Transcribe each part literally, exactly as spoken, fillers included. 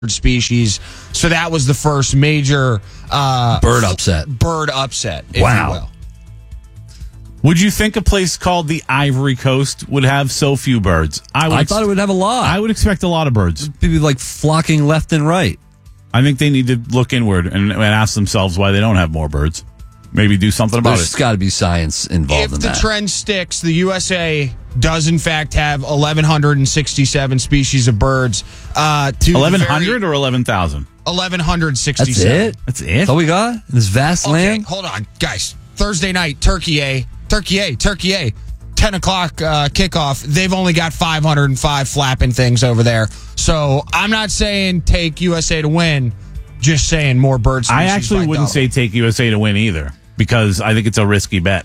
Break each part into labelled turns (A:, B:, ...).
A: species. So that was the first major uh,
B: bird upset.
A: Bird upset, if
B: wow.
A: you will.
C: Would you think a place called the Ivory Coast would have so few birds?
B: I, would I ex- thought it would have a lot.
C: I would expect a lot of birds.
B: People like flocking left and right.
C: I think they need to look inward and, and ask themselves why they don't have more birds. Maybe do something about
B: There's
C: it.
B: There's got to be science involved
A: if
B: in
A: that. If the trend sticks, the U S A does in fact have eleven sixty-seven species of birds. Uh,
C: eleven hundred or eleven thousand?
A: eleven sixty-seven.
B: That's it?
C: That's it?
B: That's all we got in this vast
A: okay,
B: land?
A: Hold on, guys. Thursday night, Turkey A. Turkey A. Turkey A. ten o'clock uh, kickoff. They've only got five hundred five flapping things over there. So I'm not saying take U S A to win, just saying more bird species.
C: I actually wouldn't
A: double.
C: say take U S A to win either, because I think it's a risky bet.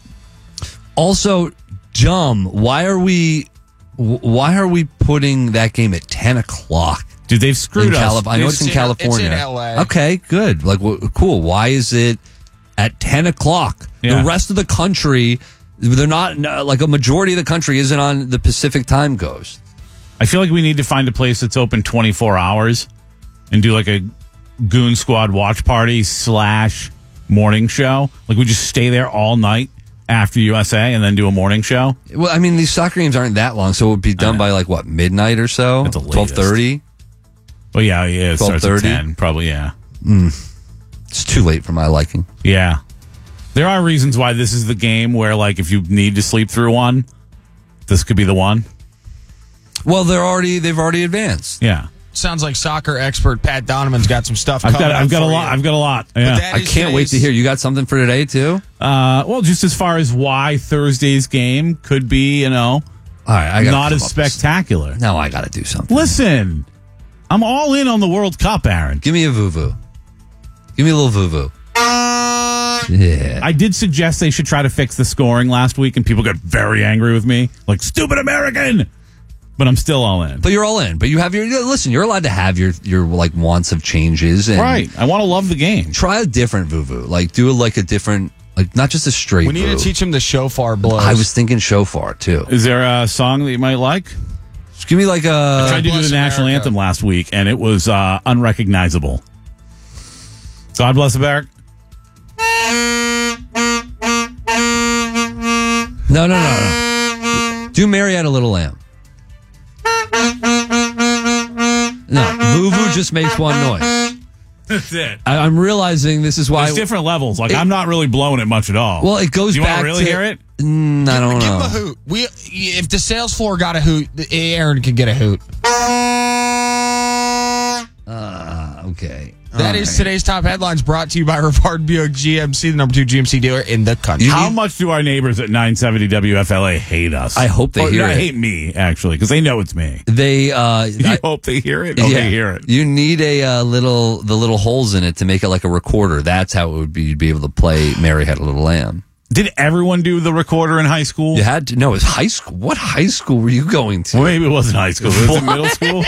B: Also, dumb. Why are we? Why are we putting that game at ten o'clock?
C: Dude, they've screwed
B: in
C: us.
B: Calif- I know it's,
A: it's
B: in,
A: in
B: California.
A: It's in L A.
B: Okay, good. Like, wh- cool. Why is it at ten o'clock?
C: Yeah.
B: The rest of the country, they're not like a majority of the country isn't on the Pacific time coast.
C: I feel like we need to find a place that's open twenty-four hours and do like a Goon Squad watch party slash morning show. Like we just stay there all night after U S A and then do a morning show.
B: Well, I mean, these soccer games aren't that long, so it would be done by like what, midnight or so?
C: At the latest.
B: twelve thirty?
C: Well, yeah, yeah, it starts at ten, probably, yeah.
B: Mm. It's too late for my liking.
C: Yeah. There are reasons why this is the game where, like, if you need to sleep through one, this could be the one.
B: Well, they're already they've already advanced.
C: Yeah.
A: Sounds like soccer expert Pat Donovan's got some stuff.
C: I've
A: coming
C: got, I've
A: up
C: got a
A: for
C: lot.
A: you.
C: I've got a lot. Yeah.
B: I can't wait to hear. You got something for today too?
C: Uh, well, just as far as why Thursday's game could be, you know,
B: all right, I
C: not as spectacular.
B: With... No, I got to do something.
C: Listen, I'm all in on the World Cup, Aaron.
B: Give me a voo-voo. Give me a little voo-voo. Yeah.
C: I did suggest they should try to fix the scoring last week, and people got very angry with me, like stupid American. But I'm still all in.
B: But you're all in. But you have your listen. You're allowed to have your your like wants of changes. And
C: right. I want to love the game.
B: Try a different voo-voo. Like do like a different, like not just a straight.
A: We need
B: voo.
A: to teach him the shofar blows.
B: I was thinking shofar too.
C: Is there a song that you might like?
B: Just give me like a.
C: I tried to do the national
A: America.
C: anthem last week, and it was uh, unrecognizable. God bless America.
B: No, no, no, no. Do Mary Had a Little Lamb. No, voo-voo just makes one noise.
C: That's it.
B: I, I'm realizing this is why.
C: There's different levels. Like
B: It-
C: I'm not really blowing it much at all.
B: Well, it goes
C: Do you
B: back
C: want to really
B: to-
C: hear it?
B: Mm, I don't
A: Give
B: know.
A: him a hoot. We if the sales floor got a hoot, Aaron could get a hoot.
B: Uh, okay.
A: That
B: All
A: is
B: right.
A: today's top headlines, brought to you by Rivard Buick G M C, the number two G M C dealer in the country.
C: How much do our neighbors at nine seventy W F L A hate us?
B: I hope they
C: oh,
B: hear
C: I
B: it.
C: hate me, actually, because they know it's me.
B: They, uh,
C: You
B: I,
C: hope they hear it? Oh,
B: yeah,
C: they hear it.
B: You need a uh, little, the little holes in it to make it like a recorder. That's how it would be. You'd be able to play Mary Had a Little Lamb.
C: Did everyone do the recorder in high school?
B: You had to. No, it was high school. What high school were you going to?
C: Well, maybe it wasn't high school. It was in middle school.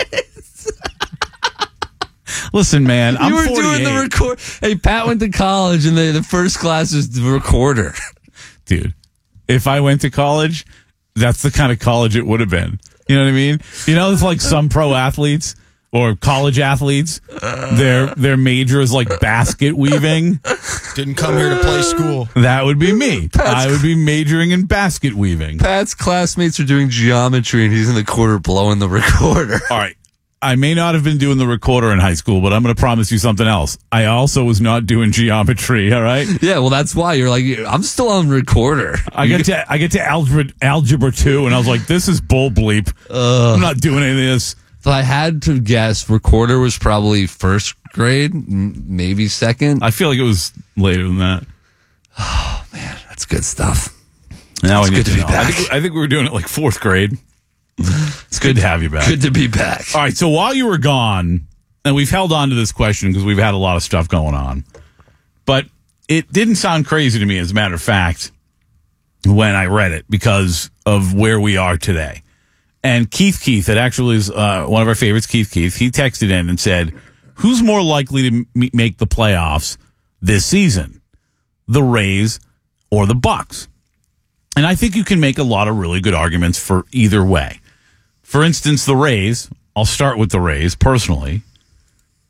C: Listen, man, I'm
B: you were
C: forty-eight.
B: doing the record. Hey, Pat went to college, and the, the first class was the recorder.
C: Dude, if I went to college, that's the kind of college it would have been. You know what I mean? You know, it's like some pro athletes or college athletes, their their major is like basket weaving.
A: Didn't come here to play school.
C: That would be me.
B: Pat's-
C: I would be majoring in basket weaving.
B: Pat's classmates are doing geometry, and he's in the corner blowing the recorder.
C: All right. I may not have been doing the recorder in high school, but I'm going to promise you something else. I also was not doing geometry, all right?
B: Yeah, well, that's why you're like, I'm still on recorder.
C: I get to I get to algebra algebra two, and I was like, this is bull bleep.
B: Uh,
C: I'm not doing any of this.
B: If I had to guess, recorder was probably first grade, m- maybe second.
C: I feel like it was later than that.
B: Oh, man, that's good stuff.
C: Now
B: It's
C: I need
B: good to be
C: know. I
B: back.
C: think, I think we were doing it like fourth grade. It's good to have you back.
B: Good to be back.
C: All right, so while you were gone, and we've held on to this question because we've had a lot of stuff going on, but it didn't sound crazy to me, as a matter of fact, when I read it because of where we are today. And Keith Keith, that actually is uh, one of our favorites, Keith Keith, he texted in and said, who's more likely to m- make the playoffs this season, the Rays or the Bucks? And I think you can make a lot of really good arguments for either way. For instance, the Rays, I'll start with the Rays personally.